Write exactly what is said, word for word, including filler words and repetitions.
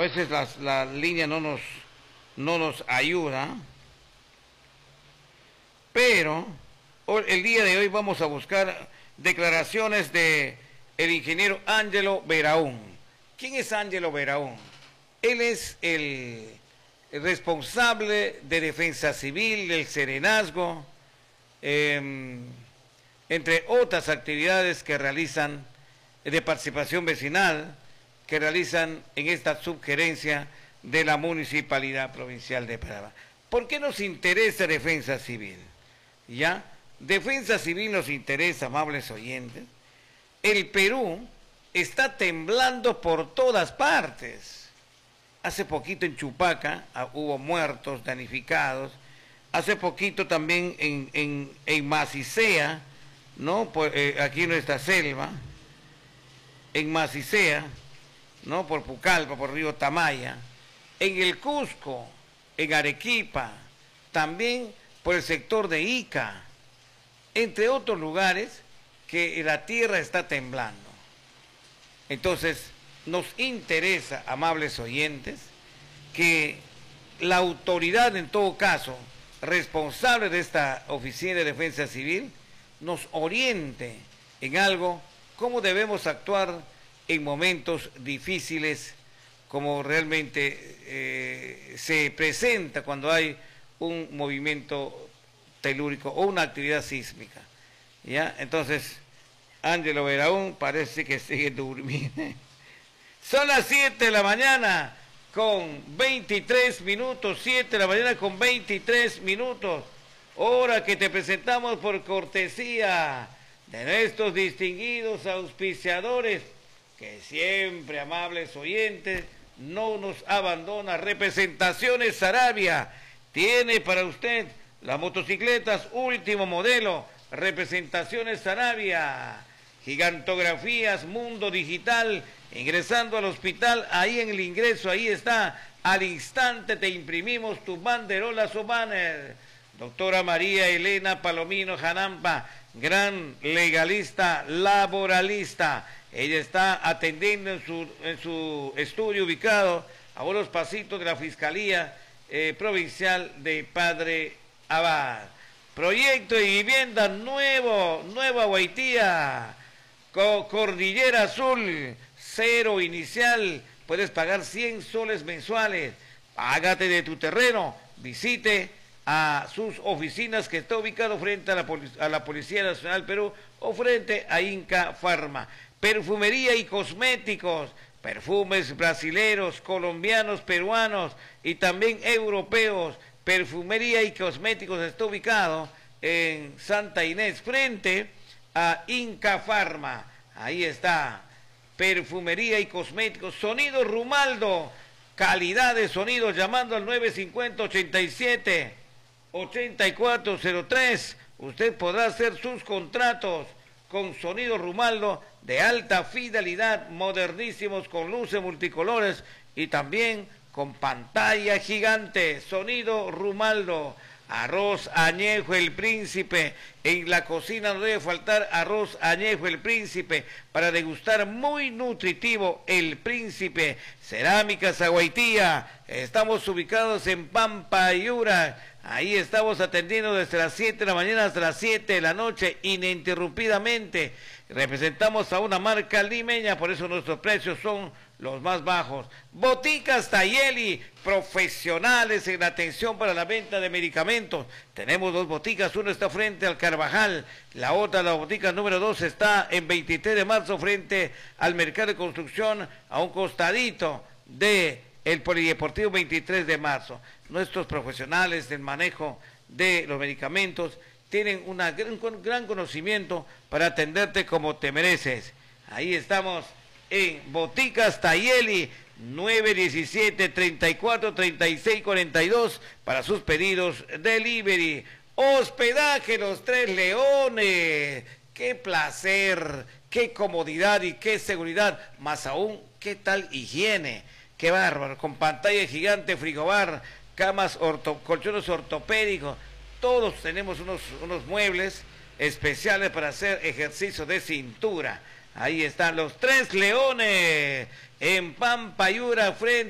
veces las, la línea no nos, no nos ayuda, pero el día de hoy vamos a buscar declaraciones de el ingeniero Ángelo Veraún. ¿Quién es Ángelo Veraún? Él es el, el responsable de Defensa Civil, del Serenazgo, eh, entre otras actividades que realizan de participación vecinal, que realizan en esta subgerencia de la Municipalidad Provincial de Paraba. ¿Por qué nos interesa Defensa Civil? ¿Ya? Defensa Civil nos interesa, amables oyentes. El Perú está temblando por todas partes. Hace poquito en Chupaca ah, hubo muertos, danificados. Hace poquito también en, en, en Macicea, ¿no? Por, eh, aquí en nuestra selva, en Macicea, ¿no? Por Pucallpa, por Río Tamaya, en el Cusco, en Arequipa, también por el sector de Ica, entre otros lugares que la tierra está temblando. Entonces, nos interesa, amables oyentes, que la autoridad, en todo caso, responsable de esta Oficina de Defensa Civil, nos oriente en algo, cómo debemos actuar en momentos difíciles, como realmente eh, se presenta cuando hay un movimiento telúrico o una actividad sísmica. ¿Ya? Entonces, Ángelo Veraún parece que sigue durmiendo. Son las siete de la mañana con veintitrés minutos, siete de la mañana con veintitrés minutos, hora que te presentamos por cortesía de nuestros distinguidos auspiciadores, que siempre, amables oyentes, no nos abandona. Representaciones Sarabia tiene para usted las motocicletas último modelo. Representaciones Sarabia, gigantografías Mundo Digital, ingresando al hospital, ahí en el ingreso, ahí está, al instante te imprimimos tus banderolas o banner. Doctora María Elena Palomino Janampa, gran legalista, laboralista, ella está atendiendo en su, en su estudio ubicado a unos pasitos de la Fiscalía eh, Provincial de Padre Abad. Proyecto de vivienda nuevo, Nueva Guaitía, Co Cordillera Azul, cero inicial, puedes pagar cien soles mensuales, págate de tu terreno, visite a sus oficinas que está ubicado frente a la, a la Policía Nacional Perú o frente a Inca Pharma. Perfumería y cosméticos, perfumes brasileros, colombianos, peruanos y también europeos. Perfumería y cosméticos está ubicado en Santa Inés, frente a Inca Pharma. Ahí está, perfumería y cosméticos. Sonido Rumaldo, calidad de sonido, llamando al nueve cincuenta, ochenta y siete, ochenta y cuatro cero tres. Usted podrá hacer sus contratos con Sonido Rumaldo de alta fidelidad, modernísimos, con luces multicolores y también con pantalla gigante. Sonido Rumaldo. Arroz añejo El Príncipe. En la cocina no debe faltar arroz añejo El Príncipe para degustar, muy nutritivo El Príncipe. Cerámicas Aguaitía. Estamos ubicados en Pampa Yura. Ahí estamos atendiendo desde las siete de la mañana hasta las siete de la noche, ininterrumpidamente. Representamos a una marca limeña, por eso nuestros precios son los más bajos. Boticas Tayeli, profesionales en la atención para la venta de medicamentos. Tenemos dos boticas, una está frente al Carvajal, la otra, la botica número dos, está en veintitrés de marzo frente al Mercado de Construcción, a un costadito de el Polideportivo veintitrés de marzo. Nuestros profesionales del manejo de los medicamentos tienen un gran, gran conocimiento para atenderte como te mereces. Ahí estamos en Boticas Tayeli, nueve diecisiete, treinta y cuatro, treinta y seis, cuarenta y dos para sus pedidos delivery. Hospedaje Los Tres Leones, qué placer, qué comodidad y qué seguridad, más aún, qué tal higiene, qué bárbaro, con pantalla gigante, frigobar, camas, orto, colchones ortopédicos. Todos tenemos unos, unos muebles especiales para hacer ejercicio de cintura. Ahí están Los Tres Leones, en Pampa Yura, frente